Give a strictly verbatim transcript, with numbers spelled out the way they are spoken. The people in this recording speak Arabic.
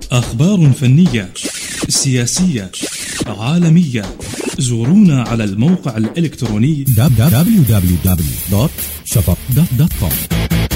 أخبار فنية، سياسية، عالمية. زورونا على الموقع الإلكتروني دبليو دبليو دبليو دوت شفق دوت كوم.